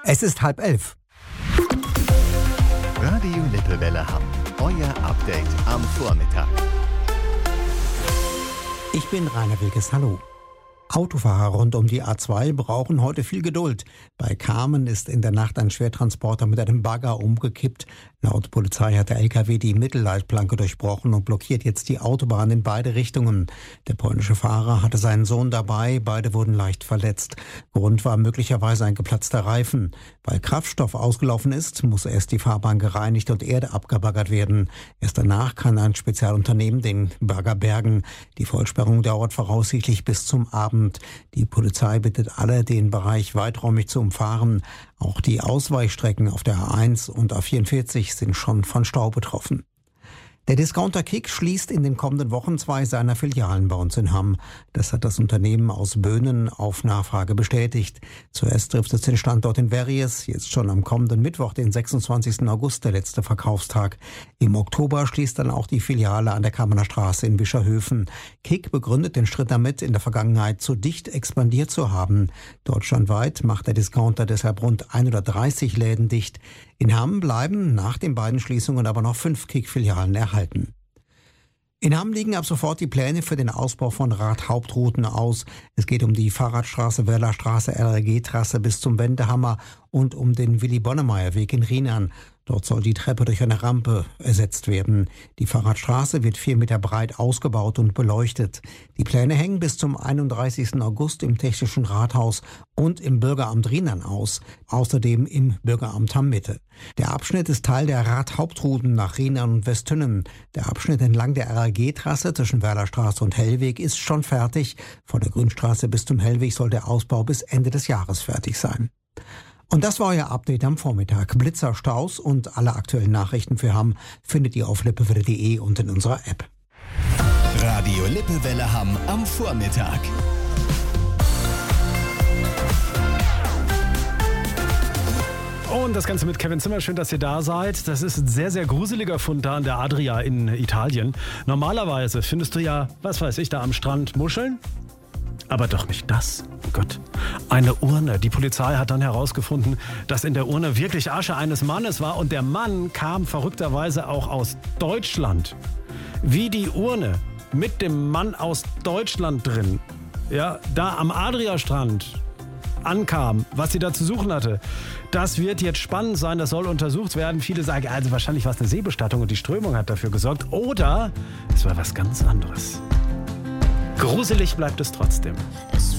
Es ist 10:30. Radio Lippewelle Hamm. Euer Update am Vormittag. Ich bin Rainer Wilkes. Hallo. Autofahrer rund um die A2 brauchen heute viel Geduld. Bei Kamen ist in der Nacht ein Schwertransporter mit einem Bagger umgekippt. Laut Polizei hat der LKW die Mittelleitplanke durchbrochen und blockiert jetzt die Autobahn in beide Richtungen. Der polnische Fahrer hatte seinen Sohn dabei, beide wurden leicht verletzt. Grund war möglicherweise ein geplatzter Reifen. Weil Kraftstoff ausgelaufen ist, muss erst die Fahrbahn gereinigt und Erde abgebaggert werden. Erst danach kann ein Spezialunternehmen den Bagger bergen. Die Vollsperrung dauert voraussichtlich bis zum Abend. Die Polizei bittet alle, den Bereich weiträumig zu umfahren. Auch die Ausweichstrecken auf der A1 und A44 sind schon von Stau betroffen. Der Discounter Kick schließt in den kommenden Wochen 2 seiner Filialen bei uns in Hamm. Das hat das Unternehmen aus Böhnen auf Nachfrage bestätigt. Zuerst trifft es den Standort in Verries, jetzt schon am kommenden Mittwoch, den 26. August, der letzte Verkaufstag. Im Oktober schließt dann auch die Filiale an der Kammerner Straße in Wischerhöfen. Kick begründet den Schritt damit, in der Vergangenheit zu dicht expandiert zu haben. Deutschlandweit macht der Discounter deshalb rund 130 Läden dicht. In Hamm bleiben nach den beiden Schließungen aber noch 5 Kick-Filialen erhalten. In Hamm liegen ab sofort die Pläne für den Ausbau von Radhauptrouten aus. Es geht um die Fahrradstraße, Wörlerstraße, LRG-Trasse bis zum Wendehammer und um den Willy-Bonnemeyer-Weg in Rheinern. Dort soll die Treppe durch eine Rampe ersetzt werden. Die Fahrradstraße wird 4 Meter breit ausgebaut und beleuchtet. Die Pläne hängen bis zum 31. August im Technischen Rathaus und im Bürgeramt Rheinern aus. Außerdem im Bürgeramt Hamm-Mitte. Der Abschnitt ist Teil der Radhauptrouten nach Rheinern und Westtünnen. Der Abschnitt entlang der RAG-Trasse zwischen Wörlerstraße und Hellweg ist schon fertig. Von der Grünstraße bis zum Hellweg soll der Ausbau bis Ende des Jahres fertig sein. Und das war euer Update am Vormittag. Blitzer, Staus und alle aktuellen Nachrichten für Hamm findet ihr auf lippewelle.de und in unserer App. Radio Lippewelle Hamm am Vormittag. Und das Ganze mit Kevin Zimmer. Schön, dass ihr da seid. Das ist ein sehr, sehr gruseliger Fund da an der Adria in Italien. Normalerweise findest du ja, was weiß ich, da am Strand Muscheln. Aber doch nicht das. Oh Gott. Eine Urne. Die Polizei hat dann herausgefunden, dass in der Urne wirklich Asche eines Mannes war. Und der Mann kam verrückterweise auch aus Deutschland. Wie die Urne mit dem Mann aus Deutschland drin, ja, da am Adria-Strand ankam, was sie da zu suchen hatte. Das wird jetzt spannend sein, das soll untersucht werden. Viele sagen, also wahrscheinlich war es eine Seebestattung und die Strömung hat dafür gesorgt. Oder es war was ganz anderes. Gruselig bleibt es trotzdem.